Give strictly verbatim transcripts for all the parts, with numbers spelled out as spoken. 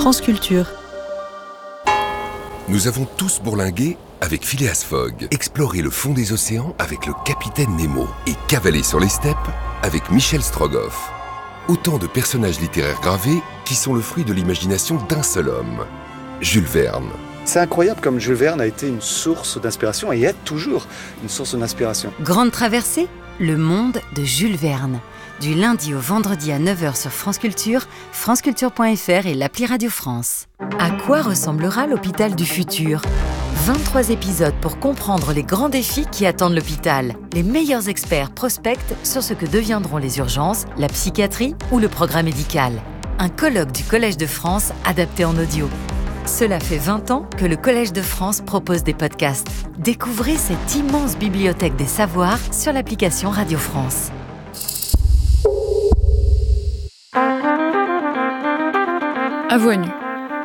France Culture. Nous avons tous bourlingué avec Phileas Fogg, exploré le fond des océans avec le capitaine Nemo et cavalé sur les steppes avec Michel Strogoff. Autant de personnages littéraires gravés qui sont le fruit de l'imagination d'un seul homme, Jules Verne. C'est incroyable comme Jules Verne a été une source d'inspiration et est toujours une source d'inspiration. Grande traversée, le monde de Jules Verne. Du lundi au vendredi à neuf heures sur France Culture, franceculture point f r et l'appli Radio France. À quoi ressemblera l'hôpital du futur ? vingt-trois épisodes pour comprendre les grands défis qui attendent l'hôpital. Les meilleurs experts prospectent sur ce que deviendront les urgences, la psychiatrie ou le programme médical. Un colloque du Collège de France adapté en audio. Cela fait vingt ans que le Collège de France propose des podcasts. Découvrez cette immense bibliothèque des savoirs sur l'application Radio France. À voix nue.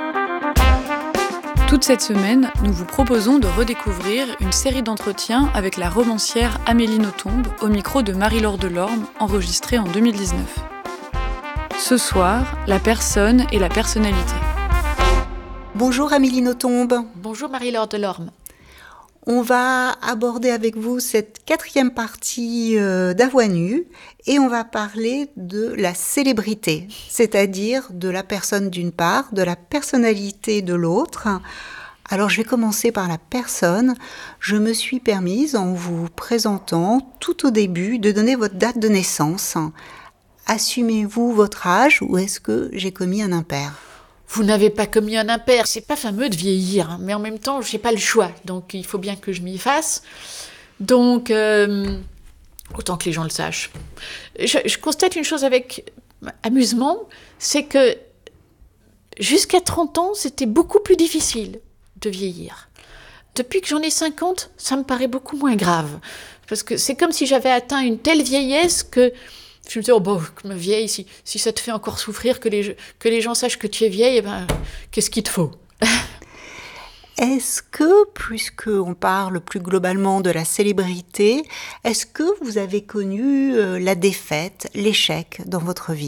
Toute cette semaine, nous vous proposons de redécouvrir une série d'entretiens avec la romancière Amélie Nothomb au micro de Marie-Laure Delorme, enregistrée en deux mille dix-neuf. Ce soir, la personne et la personnalité. Bonjour Amélie Nothomb. Bonjour Marie-Laure Delorme. On va aborder avec vous cette quatrième partie euh, d'À voix nue et on va parler de la célébrité, c'est-à-dire de la personne d'une part, de la personnalité de l'autre. Alors je vais commencer par la personne. Je me suis permise, en vous présentant tout au début, de donner votre date de naissance. Assumez-vous votre âge ou est-ce que j'ai commis un impair ? Vous n'avez pas commis un impair, c'est pas fameux de vieillir, hein, mais en même temps, j'ai pas le choix, donc il faut bien que je m'y fasse. Donc, euh, autant que les gens le sachent. Je, je constate une chose avec amusement, c'est que jusqu'à trente ans, c'était beaucoup plus difficile de vieillir. Depuis que j'en ai cinquante, ça me paraît beaucoup moins grave, parce que c'est comme si j'avais atteint une telle vieillesse que je me dis, oh bon, me vieille, si, si ça te fait encore souffrir que les, que les gens sachent que tu es vieille, eh ben, qu'est-ce qu'il te faut ? Est-ce que, puisqu'on parle plus globalement de la célébrité, est-ce que vous avez connu euh, la défaite, l'échec dans votre vie ?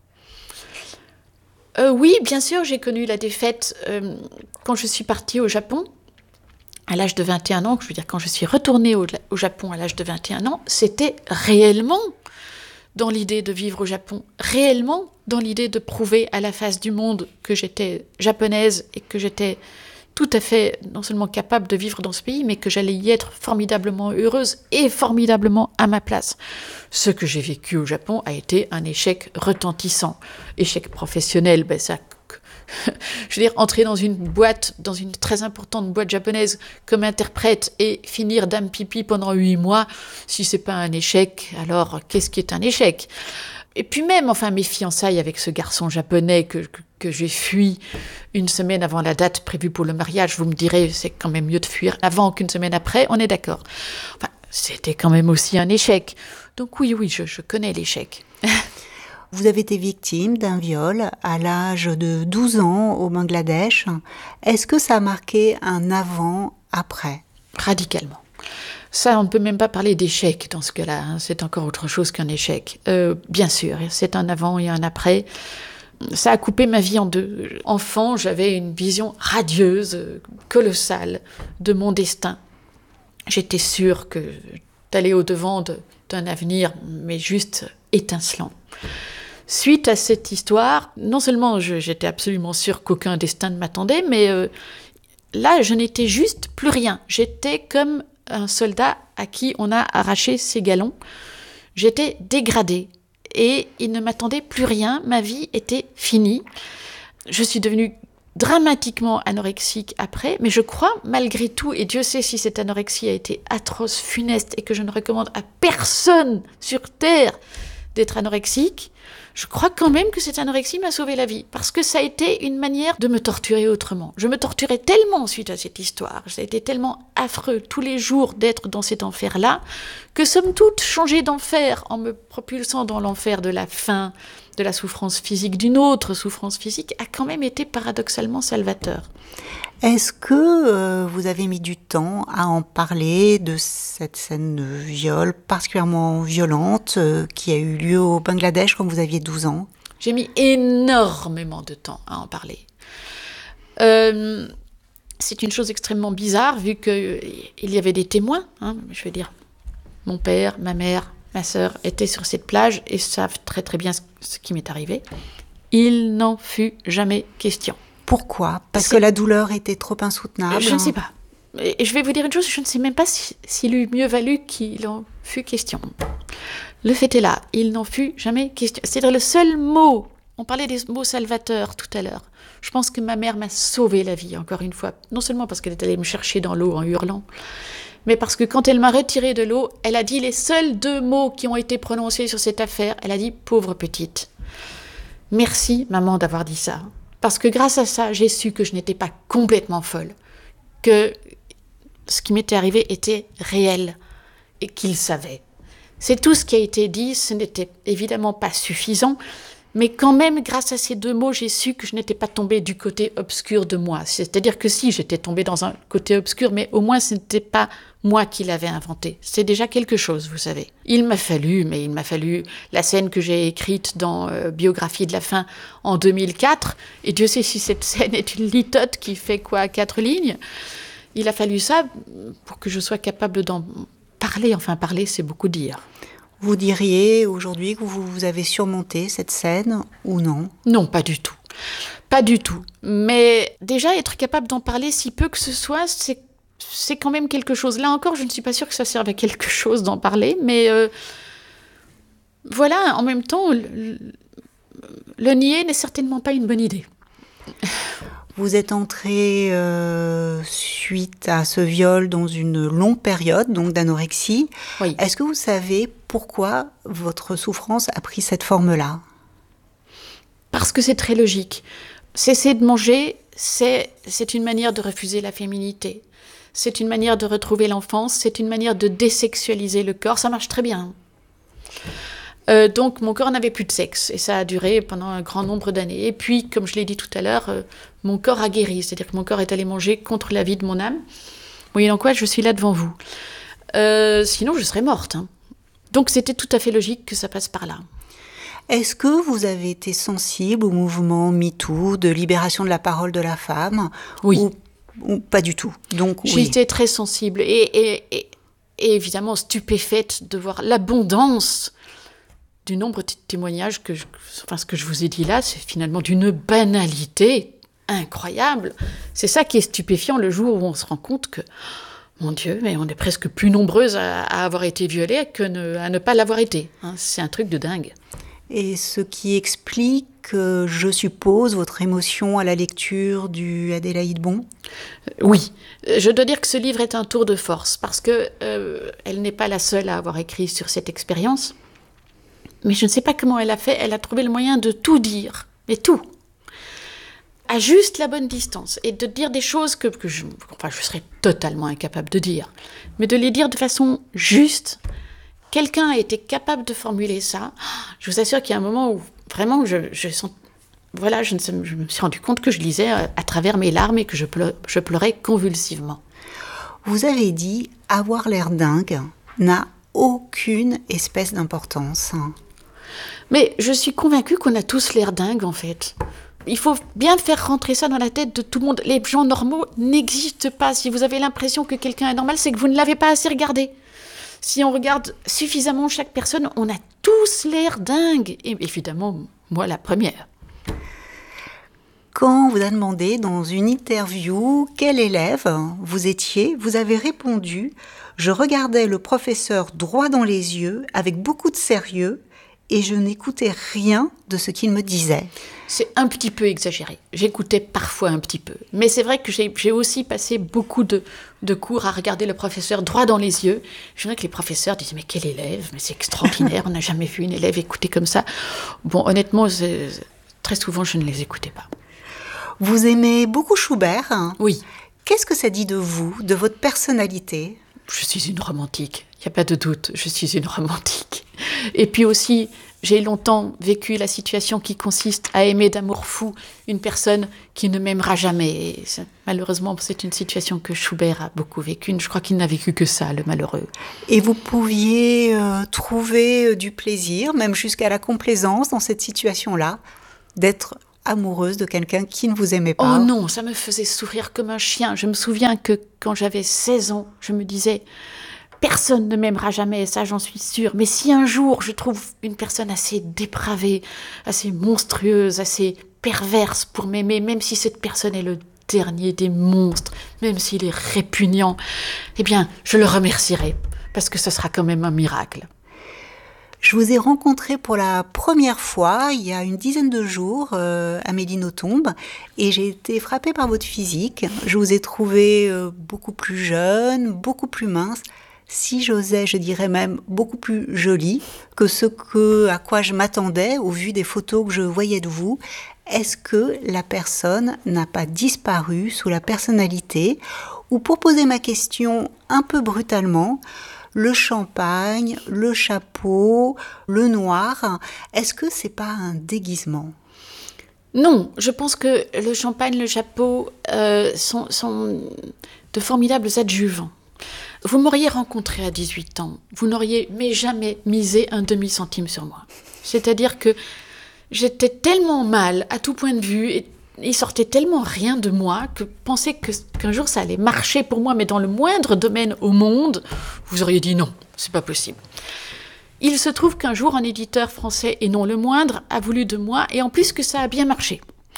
euh, Oui, bien sûr, j'ai connu la défaite euh, quand je suis partie au Japon. À l'âge de vingt et un ans, je veux dire, quand je suis retournée au, au Japon à l'âge de vingt et un ans, c'était réellement dans l'idée de vivre au Japon, réellement dans l'idée de prouver à la face du monde que j'étais japonaise et que j'étais tout à fait non seulement capable de vivre dans ce pays, mais que j'allais y être formidablement heureuse et formidablement à ma place. Ce que j'ai vécu au Japon a été un échec retentissant. Échec professionnel, ben ça... Je veux dire, entrer dans une boîte, dans une très importante boîte japonaise comme interprète et finir dame pipi pendant huit mois, si c'est pas un échec, alors qu'est-ce qui est un échec ? Et puis même, enfin, mes fiançailles avec ce garçon japonais que, que, que j'ai fui une semaine avant la date prévue pour le mariage, vous me direz, c'est quand même mieux de fuir avant qu'une semaine après, on est d'accord. Enfin, c'était quand même aussi un échec. Donc oui, oui, je, je connais l'échec. Vous avez été victime d'un viol à l'âge de douze ans au Bangladesh. Est-ce que ça a marqué un avant-après ? Radicalement. Ça, on ne peut même pas parler d'échec dans ce cas-là. Hein. C'est encore autre chose qu'un échec. Euh, bien sûr, c'est un avant et un après. Ça a coupé ma vie en deux. Enfant, j'avais une vision radieuse, colossale de mon destin. J'étais sûre que d'aller au-devant de, d'un avenir, mais juste étincelant. Suite à cette histoire, non seulement je, j'étais absolument sûre qu'aucun destin ne m'attendait, mais euh, là, je n'étais juste plus rien. J'étais comme un soldat à qui on a arraché ses galons. J'étais dégradée et il ne m'attendait plus rien. Ma vie était finie. Je suis devenue dramatiquement anorexique après, mais je crois malgré tout, et Dieu sait si cette anorexie a été atroce, funeste, et que je ne recommande à personne sur Terre d'être anorexique, je crois quand même que cette anorexie m'a sauvé la vie, parce que ça a été une manière de me torturer autrement. Je me torturais tellement suite à cette histoire, ça a été tellement affreux tous les jours d'être dans cet enfer-là, que somme toute, changer d'enfer en me propulsant dans l'enfer de la faim, de la souffrance physique, d'une autre souffrance physique, a quand même été paradoxalement salvateur. Est-ce que euh, vous avez mis du temps à en parler de cette scène de viol particulièrement violente euh, qui a eu lieu au Bangladesh quand vous aviez douze ans ? J'ai mis énormément de temps à en parler. Euh, c'est une chose extrêmement bizarre, vu qu'il y avait des témoins. Hein, je veux dire, mon père, ma mère, ma sœur étaient sur cette plage et savent très très bien ce, ce qui m'est arrivé. Il n'en fut jamais question. Pourquoi ? Parce C'est... que la douleur était trop insoutenable ? Je ne sais pas. Et je vais vous dire une chose, je ne sais même pas si, s'il eût mieux valu qu'il en fût question. Le fait est là, il n'en fut jamais question. C'est-à-dire le seul mot, on parlait des mots salvateurs tout à l'heure. Je pense que ma mère m'a sauvé la vie, encore une fois. Non seulement parce qu'elle est allée me chercher dans l'eau en hurlant, mais parce que quand elle m'a retirée de l'eau, elle a dit les seuls deux mots qui ont été prononcés sur cette affaire. Elle a dit « pauvre petite ». Merci, maman, d'avoir dit ça. Parce que grâce à ça, j'ai su que je n'étais pas complètement folle. Que ce qui m'était arrivé était réel et qu'il savait. C'est tout ce qui a été dit, ce n'était évidemment pas suffisant, mais quand même, grâce à ces deux mots, j'ai su que je n'étais pas tombée du côté obscur de moi. C'est-à-dire que si, j'étais tombée dans un côté obscur, mais au moins ce n'était pas moi qui l'avais inventé. C'est déjà quelque chose, vous savez. Il m'a fallu, mais il m'a fallu la scène que j'ai écrite dans euh, Biographie de la faim en deux mille quatre, et Dieu sait si cette scène est une litote qui fait quoi, quatre lignes. Il a fallu ça pour que je sois capable d'en parler. Enfin, parler, c'est beaucoup dire. Vous diriez aujourd'hui que vous avez surmonté cette scène ou non ? Non, pas du tout. Pas du tout. Mais déjà, être capable d'en parler si peu que ce soit, c'est, c'est quand même quelque chose. Là encore, je ne suis pas sûre que ça serve à quelque chose d'en parler, mais euh, voilà, en même temps, le, le nier n'est certainement pas une bonne idée. Vous êtes entrée euh, suite à ce viol dans une longue période, donc d'anorexie. Oui. Est-ce que vous savez pourquoi votre souffrance a pris cette forme-là ? Parce que c'est très logique. Cesser de manger, c'est, c'est une manière de refuser la féminité. C'est une manière de retrouver l'enfance, c'est une manière de désexualiser le corps. Ça marche très bien. Euh, donc mon corps n'avait plus de sexe et ça a duré pendant un grand nombre d'années. Et puis, comme je l'ai dit tout à l'heure, euh, mon corps a guéri, c'est-à-dire que mon corps est allé manger contre la vie de mon âme. Moyennant quoi, je suis là devant vous. Euh, sinon, je serais morte. Hein. Donc c'était tout à fait logique que ça passe par là. Est-ce que vous avez été sensible au mouvement MeToo, de libération de la parole de la femme ? Oui. Ou, ou pas du tout ? Donc, J'ai oui. été très sensible et, et, et, et évidemment stupéfaite de voir l'abondance du nombre de témoignages que je, enfin ce que je vous ai dit là, c'est finalement d'une banalité incroyable. C'est ça qui est stupéfiant le jour où on se rend compte que, mon Dieu, mais on est presque plus nombreuses à, à avoir été violées que ne, à ne pas l'avoir été. Hein, c'est un truc de dingue. Et ce qui explique, euh, je suppose, votre émotion à la lecture du Adélaïde Bon ? Oui, je dois dire que ce livre est un tour de force parce que euh, elle n'est pas la seule à avoir écrit sur cette expérience. Mais je ne sais pas comment elle a fait, elle a trouvé le moyen de tout dire, mais tout, à juste la bonne distance, et de dire des choses que, que je, enfin, je serais totalement incapable de dire, mais de les dire de façon juste. Quelqu'un a été capable de formuler ça. Je vous assure qu'il y a un moment où vraiment je, je, sens, voilà, je, ne, je me suis rendu compte que je lisais à, à travers mes larmes et que je, pleu, je pleurais convulsivement. Vous avez dit « avoir l'air dingue n'a aucune espèce d'importance ». Mais je suis convaincue qu'on a tous l'air dingue, en fait. Il faut bien faire rentrer ça dans la tête de tout le monde. Les gens normaux n'existent pas. Si vous avez l'impression que quelqu'un est normal, c'est que vous ne l'avez pas assez regardé. Si on regarde suffisamment chaque personne, on a tous l'air dingue. Et évidemment, moi la première. Quand on vous a demandé dans une interview quel élève vous étiez, vous avez répondu « Je regardais le professeur droit dans les yeux, avec beaucoup de sérieux, et je n'écoutais rien de ce qu'il me disait. » C'est un petit peu exagéré. J'écoutais parfois un petit peu. Mais c'est vrai que j'ai, j'ai aussi passé beaucoup de, de cours à regarder le professeur droit dans les yeux. Je voudrais que les professeurs disaient « Mais quel élève, mais c'est extraordinaire, on n'a jamais vu une élève écouter comme ça. » Bon, honnêtement, c'est, très souvent, je ne les écoutais pas. Vous aimez beaucoup Schubert, hein ? Oui. Qu'est-ce que ça dit de vous, de votre personnalité ? Je suis une romantique, il n'y a pas de doute, je suis une romantique. Et puis aussi, j'ai longtemps vécu la situation qui consiste à aimer d'amour fou une personne qui ne m'aimera jamais. Et c'est, malheureusement, c'est une situation que Schubert a beaucoup vécue. Je crois qu'il n'a vécu que ça, le malheureux. Et vous pouviez euh, trouver du plaisir, même jusqu'à la complaisance dans cette situation-là ? d'être amoureuse de quelqu'un qui ne vous aimait pas? Oh non, ça me faisait sourire comme un chien. Je me souviens que quand j'avais seize ans, je me disais, personne ne m'aimera jamais, ça j'en suis sûre. Mais si un jour je trouve une personne assez dépravée, assez monstrueuse, assez perverse pour m'aimer, même si cette personne est le dernier des monstres, même s'il est répugnant, eh bien, je le remercierai, parce que ce sera quand même un miracle. Je vous ai rencontré pour la première fois il y a une dizaine de jours, euh, Amélie Nothomb, et j'ai été frappée par votre physique. Je vous ai trouvé euh, beaucoup plus jeune, beaucoup plus mince, si j'osais, je dirais même beaucoup plus jolie que ce que, à quoi je m'attendais au vu des photos que je voyais de vous. Est-ce que la personne n'a pas disparu sous la personnalité? Ou pour poser ma question un peu brutalement, le champagne, le chapeau, le noir, est-ce que c'est pas un déguisement? Non, je pense que le champagne, le chapeau euh, sont, sont de formidables adjuvants. Vous m'auriez rencontré à dix-huit ans, vous n'auriez mais jamais misé un demi-centime sur moi. C'est-à-dire que j'étais tellement mal à tout point de vue, et il sortait tellement rien de moi que penser que, qu'un jour ça allait marcher pour moi, mais dans le moindre domaine au monde, vous auriez dit non, c'est pas possible. Il se trouve qu'un jour un éditeur français, et non le moindre, a voulu de moi, et en plus que ça a bien marché.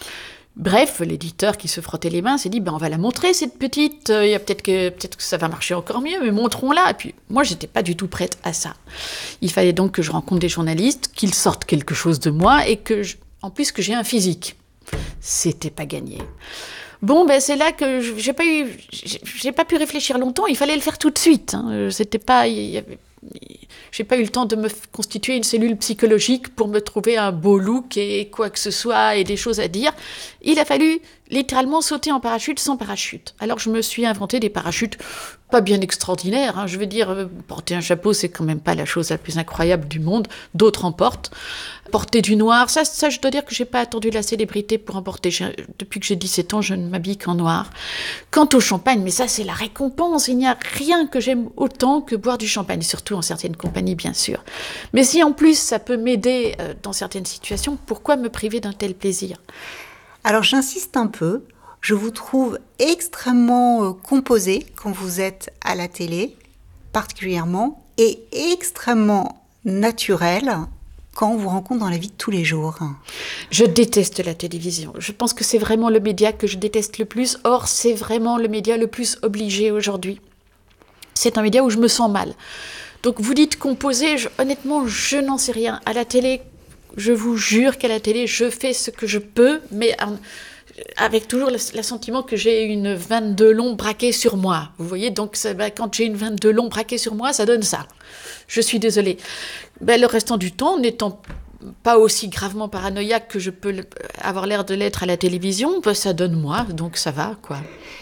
Bref, l'éditeur qui se frottait les mains s'est dit ben, « on va la montrer cette petite, il y a peut-être que, peut-être que ça va marcher encore mieux, mais montrons-la ». Et puis moi, j'étais pas du tout prête à ça. Il fallait donc que je rencontre des journalistes, qu'ils sortent quelque chose de moi, et que, je, en plus que j'ai un physique. C'était pas gagné. Bon, ben c'est là que j'ai pas eu, j'ai, j'ai pas pu réfléchir longtemps. Il fallait le faire tout de suite. Hein. C'était pas, il y avait, j'ai pas eu le temps de me constituer une cellule psychologique pour me trouver un beau look et quoi que ce soit et des choses à dire. Il a fallu littéralement sauter en parachute sans parachute. Alors je me suis inventé des parachutes pas bien extraordinaires. Hein. Je veux dire, porter un chapeau, c'est quand même pas la chose la plus incroyable du monde. D'autres en portent. Porter du noir, ça, ça je dois dire que j'ai pas attendu la célébrité pour en porter. J'ai, depuis que j'ai dix-sept ans, je ne m'habille qu'en noir. Quant au champagne, mais ça c'est la récompense. Il n'y a rien que j'aime autant que boire du champagne, surtout en certaines compagnies bien sûr. Mais si en plus ça peut m'aider euh, dans certaines situations, pourquoi me priver d'un tel plaisir? Alors j'insiste un peu, je vous trouve extrêmement euh, composé quand vous êtes à la télé, particulièrement, et extrêmement naturel quand on vous rencontre dans la vie de tous les jours. Je déteste la télévision. Je pense que c'est vraiment le média que je déteste le plus. Or, c'est vraiment le média le plus obligé aujourd'hui. C'est un média où je me sens mal. Donc, vous dites composer, je, honnêtement, je n'en sais rien. À la télé, je vous jure qu'à la télé, je fais ce que je peux, mais euh, avec toujours le, le sentiment que j'ai une vingt-deux long braquée sur moi. Vous voyez, donc ça, bah, quand j'ai une vingt-deux long braquée sur moi, ça donne ça. Je suis désolée. Ben, le restant du temps, n'étant pas aussi gravement paranoïaque que je peux avoir l'air de l'être à la télévision, ben, ça donne moi, donc ça va, quoi.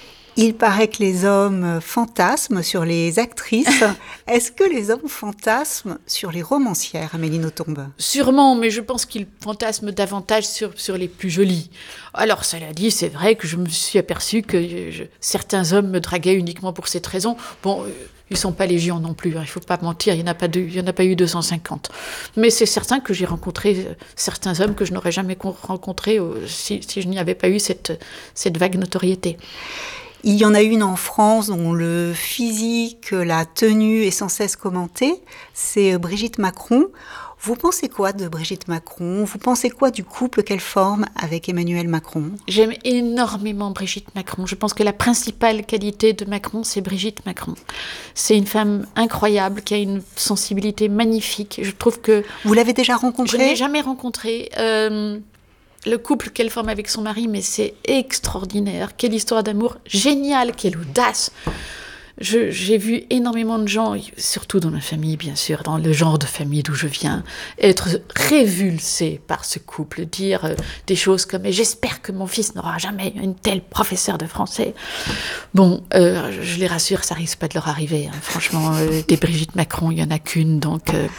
Il paraît que les hommes fantasment sur les actrices. Est-ce que les hommes fantasment sur les romancières, Amélie Nothomb? Sûrement, mais je pense qu'ils fantasment davantage sur, sur les plus jolies. Alors, cela dit, c'est vrai que je me suis aperçue que je, certains hommes me draguaient uniquement pour cette raison. Bon, euh, ils ne sont pas légion non plus, hein, il ne faut pas mentir, il n'y en a pas de, il y en a pas eu deux cent cinquante. Mais c'est certain que j'ai rencontré euh, certains hommes que je n'aurais jamais rencontrés euh, si, si je n'y avais pas eu cette, cette vague notoriété. Il y en a une en France dont le physique, la tenue est sans cesse commentée, c'est Brigitte Macron. Vous pensez quoi de Brigitte Macron? Vous pensez quoi du couple qu'elle forme avec Emmanuel Macron? J'aime énormément Brigitte Macron. Je pense que la principale qualité de Macron, c'est Brigitte Macron. C'est une femme incroyable, qui a une sensibilité magnifique. Je trouve que... Vous l'avez déjà rencontrée? Je ne l'ai jamais rencontrée. Euh... Le couple qu'elle forme avec son mari, mais c'est extraordinaire. Quelle histoire d'amour géniale, quelle audace. Je, j'ai vu énormément de gens, surtout dans ma famille, bien sûr, dans le genre de famille d'où je viens, être révulsés par ce couple, dire euh, des choses comme « j'espère que mon fils n'aura jamais une telle professeure de français ». Bon, euh, je les rassure, ça risque pas de leur arriver. Hein. Franchement, euh, des Brigitte Macron, il y en a qu'une, donc... Euh,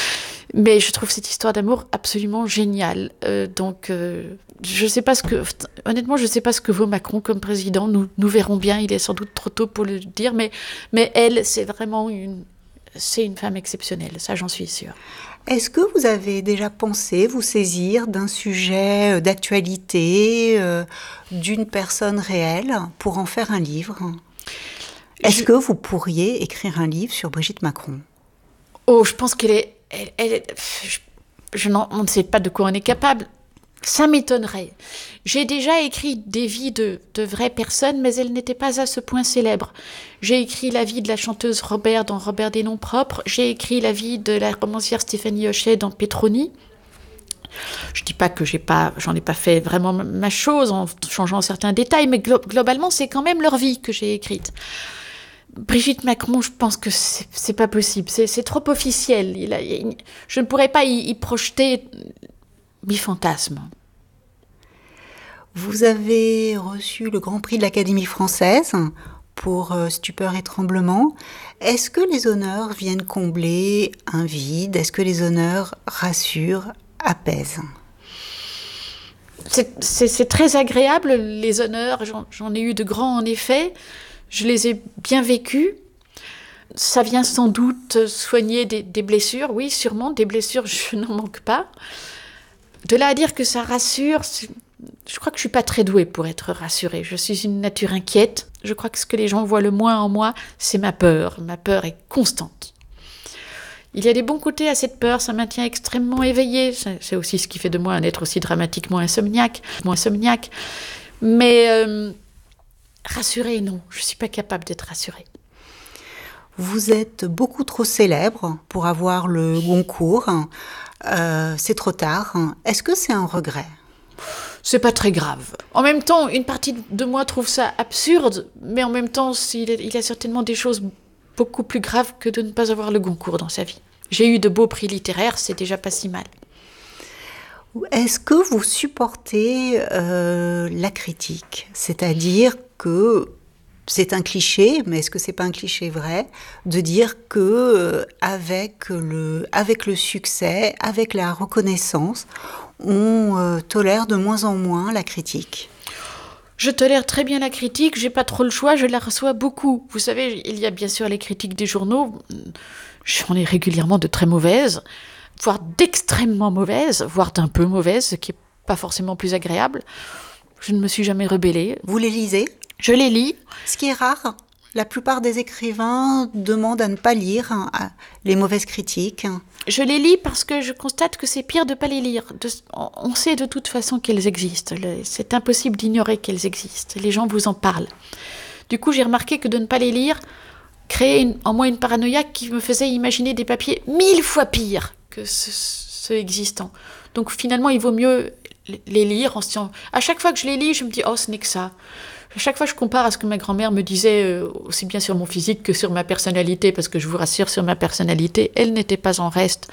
Mais je trouve cette histoire d'amour absolument géniale. Euh, donc, euh, je sais pas ce que, honnêtement, je ne sais pas ce que vaut Macron comme président. Nous, nous verrons bien. Il est sans doute trop tôt pour le dire, mais, mais elle, c'est vraiment une, c'est une femme exceptionnelle. Ça, j'en suis sûre. Est-ce que vous avez déjà pensé vous saisir d'un sujet d'actualité, euh, d'une personne réelle, pour en faire un livre ? Est-ce je... que vous pourriez écrire un livre sur Brigitte Macron ? Oh, je pense qu'elle est... Elle, elle est je, je n'en, on ne sait pas de quoi on est capable. Ça m'étonnerait. J'ai déjà écrit des vies de, de vraies personnes, mais elles n'étaient pas à ce point célèbres. J'ai écrit la vie de la chanteuse Robert dans Robert des noms propres. J'ai écrit la vie de la romancière Stéphanie Hochet dans Petroni. Je ne dis pas que j'ai pas, j'en ai pas fait vraiment ma chose en changeant certains détails, mais glo- globalement, c'est quand même leur vie que j'ai écrite. Brigitte Macron, je pense que c'est, c'est pas possible. C'est, c'est trop officiel. Il a, il, je ne pourrais pas y, y projeter mes fantasmes. Vous avez reçu le Grand Prix de l'Académie française pour euh, Stupeur et Tremblement. Est-ce que les honneurs viennent combler un vide ? Est-ce que les honneurs rassurent, apaisent ? c'est, c'est, c'est très agréable, les honneurs. J'en, j'en ai eu de grands, en effet. Je les ai bien vécus. Ça vient sans doute soigner des, des blessures. Oui, sûrement, des blessures, je n'en manque pas. De là à dire que ça rassure, je crois que je ne suis pas très douée pour être rassurée. Je suis une nature inquiète. Je crois que ce que les gens voient le moins en moi, c'est ma peur. Ma peur est constante. Il y a des bons côtés à cette peur, ça maintient extrêmement éveillée. C'est aussi ce qui fait de moi un être aussi dramatiquement insomniaque. Moins insomniaque. Mais euh, rassurée, non. Je ne suis pas capable d'être rassurée. Vous êtes beaucoup trop célèbre pour avoir le Goncourt. Euh, c'est trop tard. Est-ce que c'est un regret ? C'est pas très grave. En même temps, une partie de moi trouve ça absurde, mais en même temps, il y a certainement des choses beaucoup plus graves que de ne pas avoir le Goncourt dans sa vie. J'ai eu de beaux prix littéraires, c'est déjà pas si mal. Est-ce que vous supportez euh, la critique ? C'est-à-dire que c'est un cliché, mais est-ce que c'est pas un cliché vrai, de dire que euh, avec le, avec le succès, avec la reconnaissance, on euh, tolère de moins en moins la critique ? Je tolère très bien la critique, j'ai pas trop le choix, je la reçois beaucoup. Vous savez, il y a bien sûr les critiques des journaux, j'en ai régulièrement de très mauvaises, voire d'extrêmement mauvaises, voire d'un peu mauvaises, ce qui est pas forcément plus agréable. Je ne me suis jamais rebellée. Vous les lisez ? Je les lis. Ce qui est rare, la plupart des écrivains demandent à ne pas lire hein, les mauvaises critiques. Je les lis parce que je constate que c'est pire de ne pas les lire. De, on sait de toute façon qu'elles existent. Le, c'est impossible d'ignorer qu'elles existent. Les gens vous en parlent. Du coup, j'ai remarqué que de ne pas les lire créait une, en moi une paranoïa qui me faisait imaginer des papiers mille fois pires que ceux, ceux existants. Donc finalement, il vaut mieux les lire en se disant... À chaque fois que je les lis, je me dis « Oh, ce n'est que ça ». À chaque fois, je compare à ce que ma grand-mère me disait, euh, aussi bien sur mon physique que sur ma personnalité, parce que je vous rassure, sur ma personnalité, elle n'était pas en reste.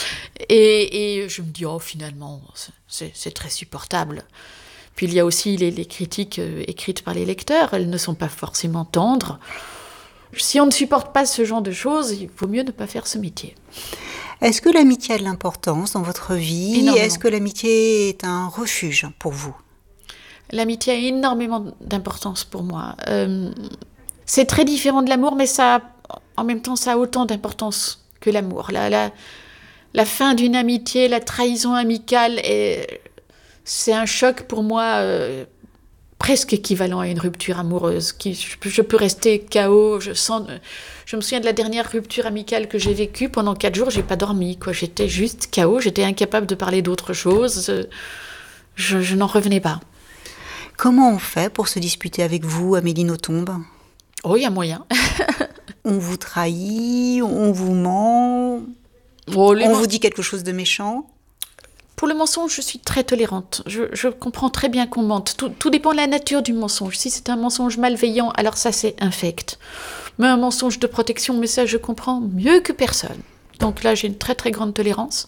Et, et je me dis, oh, finalement, c'est, c'est très supportable. Puis il y a aussi les, les critiques euh, écrites par les lecteurs, elles ne sont pas forcément tendres. Si on ne supporte pas ce genre de choses, il vaut mieux ne pas faire ce métier. Est-ce que l'amitié a de l'importance dans votre vie ? Énormément. Est-ce que l'amitié est un refuge pour vous ? L'amitié a énormément d'importance pour moi. Euh, c'est très différent de l'amour, mais ça, en même temps, ça a autant d'importance que l'amour. La, la, la fin d'une amitié, la trahison amicale, est, c'est un choc pour moi euh, presque équivalent à une rupture amoureuse. Qui, je, je peux rester K O. Je, sens, je me souviens de la dernière rupture amicale que j'ai vécue. Pendant quatre jours, je n'ai pas dormi, quoi. J'étais juste K O. J'étais incapable de parler d'autre chose. Je, je n'en revenais pas. Comment on fait pour se disputer avec vous, Amélie Nothomb ? Oh, il y a moyen. On vous trahit, on vous ment, oh, on men- vous dit quelque chose de méchant ? Pour le mensonge, je suis très tolérante. Je, je comprends très bien qu'on mente. Tout, tout dépend de la nature du mensonge. Si c'est un mensonge malveillant, alors ça, c'est infect. Mais un mensonge de protection, mais ça, je comprends mieux que personne. Donc là, j'ai une très, très grande tolérance.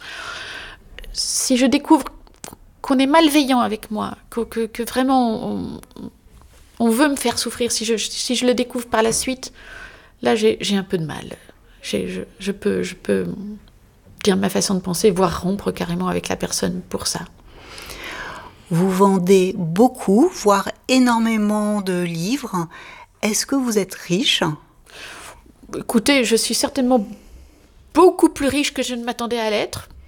Si je découvre qu'on est malveillant avec moi, que, que, que vraiment on, on veut me faire souffrir, si je, si je le découvre par la suite, là j'ai, j'ai un peu de mal. J'ai, je, je, peux, je peux dire ma façon de penser, voire rompre carrément avec la personne pour ça. Vous vendez beaucoup, voire énormément de livres. Est-ce que vous êtes riche ? Écoutez, je suis certainement beaucoup plus riche que je ne m'attendais à l'être.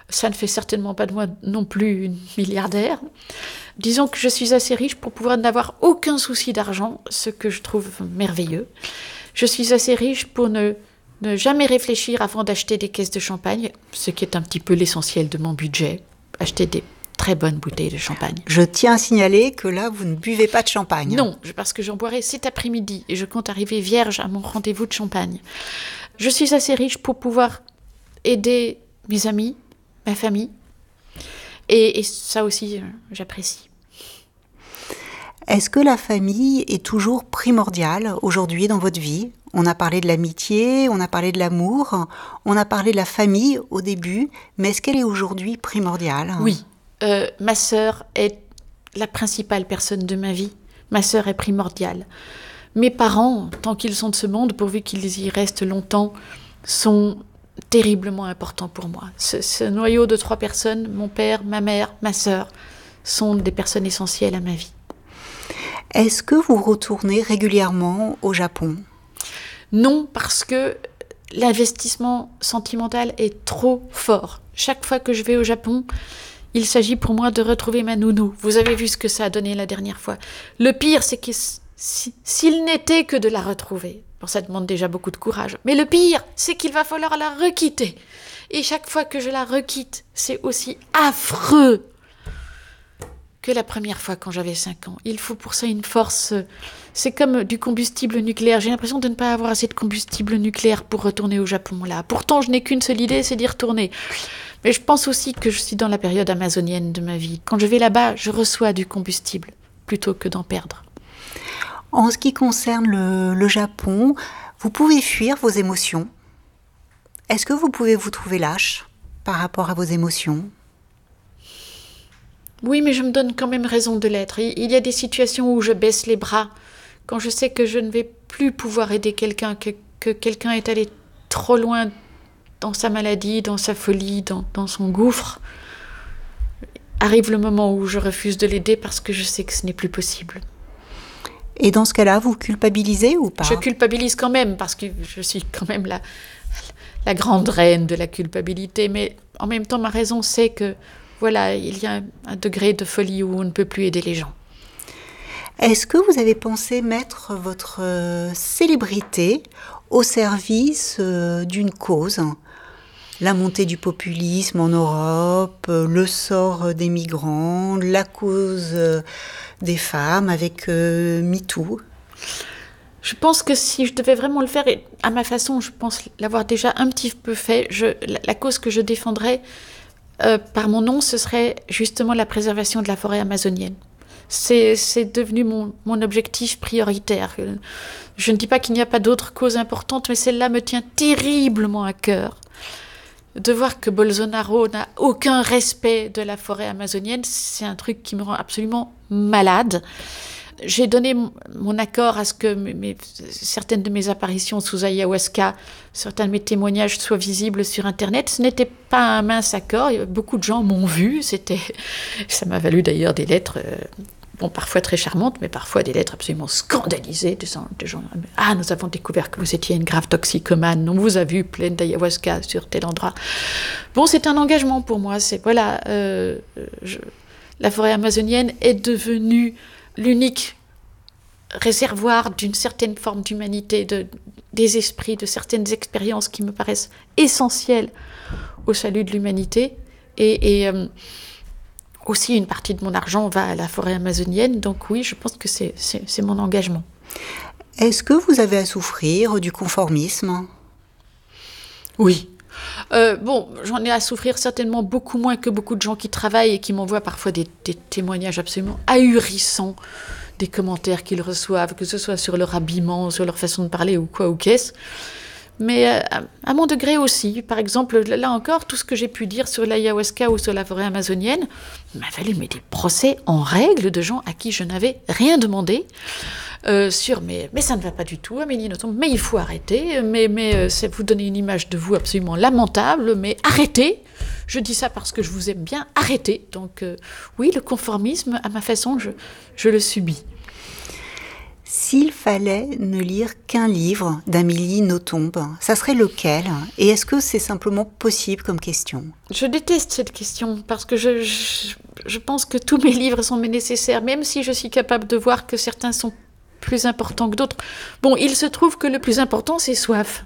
Ça ne fait certainement pas de moi non plus une milliardaire. Disons que je suis assez riche pour pouvoir n'avoir aucun souci d'argent, ce que je trouve merveilleux. Je suis assez riche pour ne, ne jamais réfléchir avant d'acheter des caisses de champagne, ce qui est un petit peu l'essentiel de mon budget. Acheter des très bonnes bouteilles de champagne. Je tiens à signaler que là, vous ne buvez pas de champagne. Non, parce que j'en boirai cet après-midi et je compte arriver vierge à mon rendez-vous de champagne. Je suis assez riche pour pouvoir aider mes amis, ma famille, et, et ça aussi, j'apprécie. Est-ce que la famille est toujours primordiale aujourd'hui dans votre vie ? On a parlé de l'amitié, on a parlé de l'amour, on a parlé de la famille au début, mais est-ce qu'elle est aujourd'hui primordiale ? Oui. Euh, ma sœur est la principale personne de ma vie. Ma sœur est primordiale. Mes parents, tant qu'ils sont de ce monde, pourvu qu'ils y restent longtemps, sont terriblement importants pour moi. Ce, ce noyau de trois personnes, mon père, ma mère, ma sœur, sont des personnes essentielles à ma vie. Est-ce que vous retournez régulièrement au Japon ? Non, parce que l'investissement sentimental est trop fort. Chaque fois que je vais au Japon, il s'agit pour moi de retrouver ma nounou. Vous avez vu ce que ça a donné la dernière fois. Le pire, c'est que si, s'il n'était que de la retrouver, bon, ça demande déjà beaucoup de courage, mais le pire, c'est qu'il va falloir la requitter. Et chaque fois que je la requitte, c'est aussi affreux que la première fois quand j'avais cinq ans. Il faut pour ça une force. C'est comme du combustible nucléaire. J'ai l'impression de ne pas avoir assez de combustible nucléaire pour retourner au Japon, là. Pourtant, je n'ai qu'une seule idée, c'est d'y retourner. Mais je pense aussi que je suis dans la période amazonienne de ma vie. Quand je vais là-bas, je reçois du combustible plutôt que d'en perdre. En ce qui concerne le, le Japon, vous pouvez fuir vos émotions. Est-ce que vous pouvez vous trouver lâche par rapport à vos émotions ? Oui, mais je me donne quand même raison de l'être. Il y a des situations où je baisse les bras, quand je sais que je ne vais plus pouvoir aider quelqu'un, que, que quelqu'un est allé trop loin dans sa maladie, dans sa folie, dans, dans son gouffre. Arrive le moment où je refuse de l'aider parce que je sais que ce n'est plus possible. Et dans ce cas-là, vous culpabilisez ou pas ? Je culpabilise quand même, parce que je suis quand même la, la grande reine de la culpabilité, mais en même temps, ma raison, c'est que voilà, il y a un, un degré de folie où on ne peut plus aider les gens. Est-ce que vous avez pensé mettre votre euh, célébrité au service euh, d'une cause ? La montée du populisme en Europe, euh, le sort des migrants, la cause euh, des femmes avec euh, MeToo ? Je pense que si je devais vraiment le faire, et à ma façon, je pense l'avoir déjà un petit peu fait, je, la, la cause que je défendrais euh, par mon nom, ce serait justement la préservation de la forêt amazonienne. C'est, c'est devenu mon, mon objectif prioritaire. Je ne dis pas qu'il n'y a pas d'autres causes importantes, mais celle-là me tient terriblement à cœur. De voir que Bolsonaro n'a aucun respect de la forêt amazonienne, c'est un truc qui me rend absolument malade. J'ai donné mon accord à ce que mes, mes, certaines de mes apparitions sous ayahuasca, certains de mes témoignages soient visibles sur Internet. Ce n'était pas un mince accord. Beaucoup de gens m'ont vu. C'était, ça m'a valu d'ailleurs des lettres, euh, bon, parfois très charmantes, mais parfois des lettres absolument scandalisées. De gens, de gens, ah, nous avons découvert que vous étiez une grave toxicomane. On vous a vu pleine d'ayahuasca sur tel endroit. Bon, c'est un engagement pour moi. C'est, voilà, euh, je, la forêt amazonienne est devenue l'unique réservoir d'une certaine forme d'humanité, de, des esprits, de certaines expériences qui me paraissent essentielles au salut de l'humanité. Et, et euh, aussi, une partie de mon argent va à la forêt amazonienne. Donc oui, je pense que c'est, c'est, c'est mon engagement. Est-ce que vous avez à souffrir du conformisme ? Oui. Euh, bon, j'en ai à souffrir certainement beaucoup moins que beaucoup de gens qui travaillent et qui m'envoient parfois des, des témoignages absolument ahurissants, des commentaires qu'ils reçoivent, que ce soit sur leur habillement, sur leur façon de parler ou quoi ou qu'est-ce. Mais euh, à mon degré aussi, par exemple, là encore, tout ce que j'ai pu dire sur l'ayahuasca ou sur la forêt amazonienne m'a valu mais des procès en règle de gens à qui je n'avais rien demandé. Euh, sur mais, mais ça ne va pas du tout, Amélie Nothomb, mais il faut arrêter, mais, mais euh, c'est vous donner une image de vous absolument lamentable, mais arrêtez, je dis ça parce que je vous aime bien, arrêtez. Donc euh, oui, le conformisme, à ma façon, je, je le subis. S'il fallait ne lire qu'un livre d'Amélie Nothomb, ça serait lequel? Et est-ce que c'est simplement possible comme question? Je déteste cette question parce que je, je, je pense que tous mes livres sont nécessaires, même si je suis capable de voir que certains sont plus importants que d'autres. Bon, il se trouve que le plus important, c'est Soif.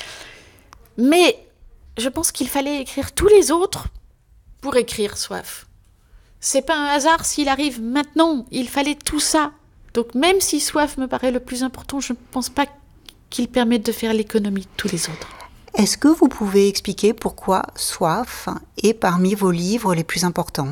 Mais je pense qu'il fallait écrire tous les autres pour écrire Soif. C'est pas un hasard s'il arrive maintenant, il fallait tout ça. Donc même si Soif me paraît le plus important, je ne pense pas qu'il permette de faire l'économie de tous les autres. Est-ce que vous pouvez expliquer pourquoi Soif est parmi vos livres les plus importants?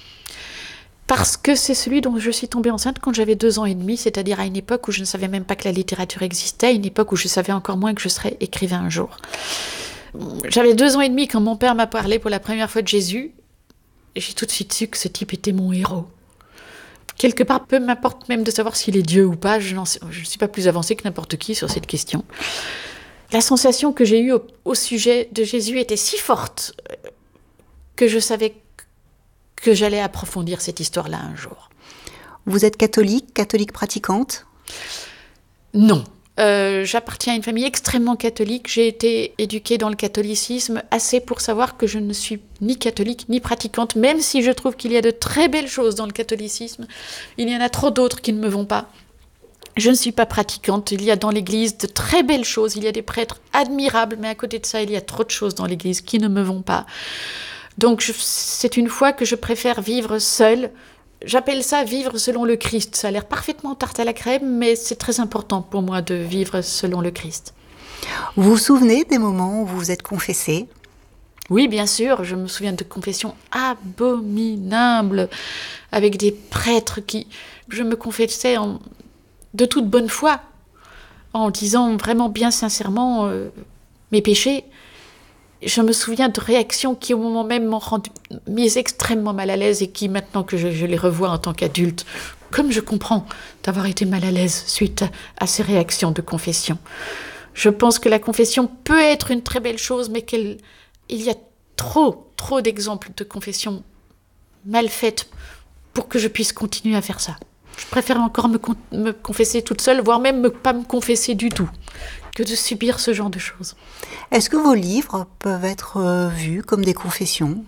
Parce que c'est celui dont je suis tombée enceinte quand j'avais deux ans et demi, c'est-à-dire à une époque où je ne savais même pas que la littérature existait, à une époque où je savais encore moins que je serais écrivain un jour. J'avais deux ans et demi quand mon père m'a parlé pour la première fois de Jésus, et j'ai tout de suite su que ce type était mon héros. Quelque part, peu m'importe même de savoir s'il est Dieu ou pas, je ne suis pas plus avancée que n'importe qui sur cette question. La sensation que j'ai eue au, au sujet de Jésus était si forte que je savais que j'allais approfondir cette histoire-là un jour. Vous êtes catholique, catholique pratiquante? Non. Euh, j'appartiens à une famille extrêmement catholique. J'ai été éduquée dans le catholicisme assez pour savoir que je ne suis ni catholique ni pratiquante, même si je trouve qu'il y a de très belles choses dans le catholicisme. Il y en a trop d'autres qui ne me vont pas. Je ne suis pas pratiquante. Il y a dans l'Église de très belles choses. Il y a des prêtres admirables, mais à côté de ça, il y a trop de choses dans l'Église qui ne me vont pas. Donc je, c'est une foi que je préfère vivre seule. J'appelle ça vivre selon le Christ. Ça a l'air parfaitement tarte à la crème, mais c'est très important pour moi de vivre selon le Christ. Vous vous souvenez des moments où vous vous êtes confessée? Oui, bien sûr. Je me souviens de confessions abominables avec des prêtres qui... Je me confessais en... de toute bonne foi, en disant vraiment bien sincèrement euh, mes péchés. Je me souviens de réactions qui, au moment même, m'ont rendu mise extrêmement mal à l'aise et qui, maintenant que je, je les revois en tant qu'adulte, comme je comprends d'avoir été mal à l'aise suite à, à ces réactions de confession. Je pense que la confession peut être une très belle chose, mais qu'il y a trop, trop d'exemples de confessions mal faites pour que je puisse continuer à faire ça. Je préfère encore me, con- me confesser toute seule, voire même ne pas me confesser du tout, que de subir ce genre de choses. Est-ce que vos livres peuvent être euh, vus comme des confessions?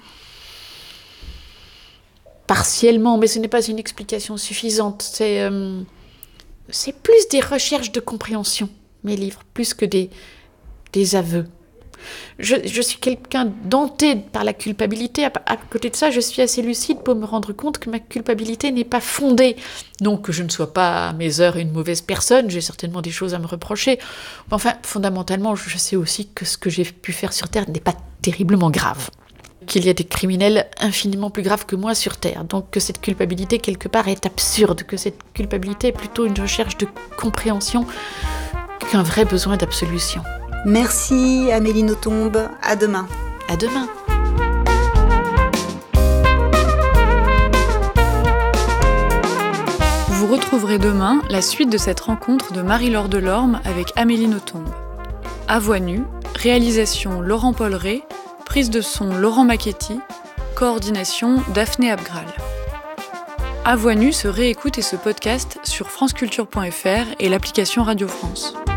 Partiellement, mais ce n'est pas une explication suffisante. C'est, euh, c'est plus des recherches de compréhension, mes livres, plus que des, des aveux. Je, je suis quelqu'un denté par la culpabilité. À, à côté de ça, je suis assez lucide pour me rendre compte que ma culpabilité n'est pas fondée. Non que je ne sois pas à mes heures une mauvaise personne, j'ai certainement des choses à me reprocher. Enfin, fondamentalement, je sais aussi que ce que j'ai pu faire sur Terre n'est pas terriblement grave. Qu'il y a des criminels infiniment plus graves que moi sur Terre. Donc que cette culpabilité, quelque part, est absurde. Que cette culpabilité est plutôt une recherche de compréhension qu'un vrai besoin d'absolution. Merci Amélie Nothomb, à demain. À demain. Vous retrouverez demain la suite de cette rencontre de Marie-Laure Delorme avec Amélie Nothomb. À voix nue, réalisation Laurent Polleret, prise de son Laurent Macchetti, coordination Daphné Abgral. À voix nue se réécoute et se podcast sur franceculture point f r et l'application Radio France.